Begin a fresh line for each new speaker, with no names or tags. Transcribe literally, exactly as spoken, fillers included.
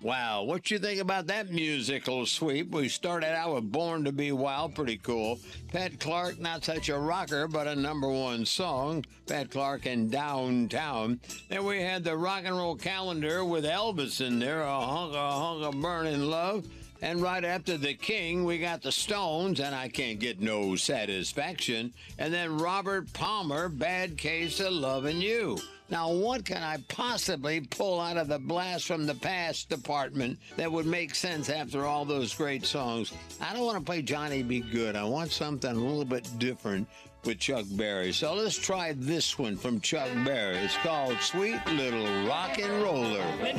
Wow, what you think about that musical sweep? We started out with Born to Be Wild, pretty cool. Pat Clark, not such a rocker, but a number one song. Pat Clark and Downtown. Then we had the rock and roll calendar with Elvis in there, a hunk, a hunk of burning love. And right after The King, we got the Stones, and I Can't Get No Satisfaction. And then Robert Palmer, Bad Case of Loving You. Now, what can I possibly pull out of the Blast from the Past department that would make sense after all those great songs? I don't want to play Johnny Be Good. I want something a little bit different with Chuck Berry. So let's try this one from Chuck Berry. It's called Sweet Little Rock and Roller.